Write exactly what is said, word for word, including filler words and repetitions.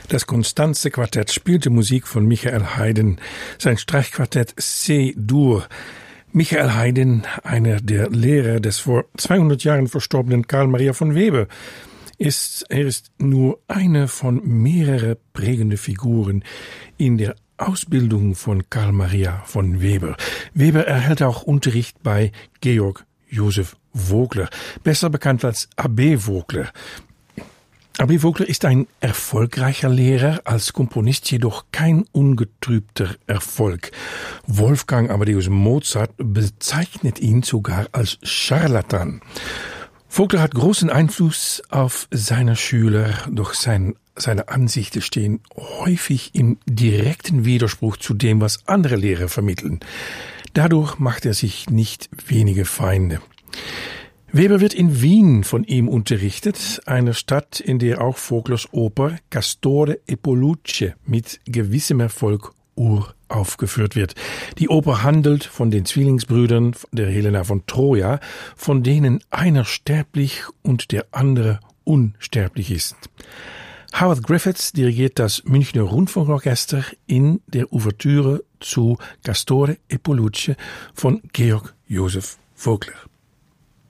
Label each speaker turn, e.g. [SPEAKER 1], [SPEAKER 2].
[SPEAKER 1] Das Constanze Quartett spielte Musik von Michael Haydn, sein Streichquartett C-Dur. Michael Haydn, einer der Lehrer des vor zweihundert Jahren verstorbenen Karl Maria von Weber, ist, er ist nur eine von mehreren prägenden Figuren in der Ausbildung von Karl Maria von Weber. Weber erhält auch Unterricht bei Georg Josef Vogler, besser bekannt als A B Vogler. A B Vogler ist ein erfolgreicher Lehrer, als Komponist jedoch kein ungetrübter Erfolg. Wolfgang Amadeus Mozart bezeichnet ihn sogar als Scharlatan. Vogler hat großen Einfluss auf seine Schüler, doch sein, seine Ansichten stehen häufig im direkten Widerspruch zu dem, was andere Lehrer vermitteln. Dadurch macht er sich nicht wenige Feinde. Weber wird in Wien von ihm unterrichtet, einer Stadt, in der auch Voglers Oper Castore e Polluce mit gewissem Erfolg uraufgeführt wird. Die Oper handelt von den Zwillingsbrüdern der Helena von Troja, von denen einer sterblich und der andere unsterblich ist. Howard Griffiths dirigiert das Münchner Rundfunkorchester in der Ouvertüre zu Castore e Polluce von Georg Josef Vogler.